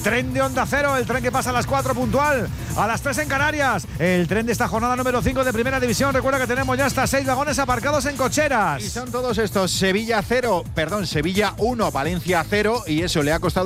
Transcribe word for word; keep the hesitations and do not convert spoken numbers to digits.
tren de Onda Cero, el tren que pasa a las cuatro puntual, a las tres en Canarias. El tren de esta jornada número cinco de Primera División. Recuerda que tenemos ya hasta seis vagones aparcados en cocheras. Y son todos estos: Sevilla cero, perdón, Sevilla uno, Valencia cero, y eso le ha costado